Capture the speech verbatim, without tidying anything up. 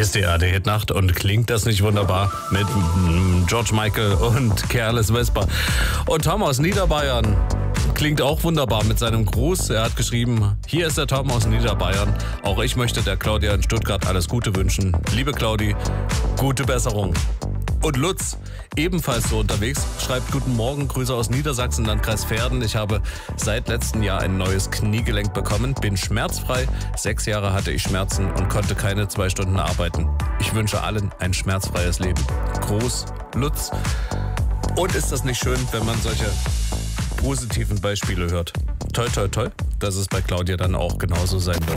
Hier ist die A D-Hit-Nacht und klingt das nicht wunderbar mit mm, George Michael und Careless Whisper. Und Tom aus Niederbayern klingt auch wunderbar mit seinem Gruß. Er hat geschrieben, hier ist der Tom aus Niederbayern. Auch ich möchte der Claudia in Stuttgart alles Gute wünschen. Liebe Claudi, gute Besserung. Und Lutz, ebenfalls so unterwegs, schreibt guten Morgen, Grüße aus Niedersachsen, Landkreis Verden. Ich habe seit letztem Jahr ein neues Kniegelenk bekommen, bin schmerzfrei. Sechs Jahre hatte ich Schmerzen und konnte keine zwei Stunden arbeiten. Ich wünsche allen ein schmerzfreies Leben. Gruß, Lutz. Und ist das nicht schön, wenn man solche positiven Beispiele hört? Toll, toll, toll, dass es bei Claudia dann auch genauso sein wird.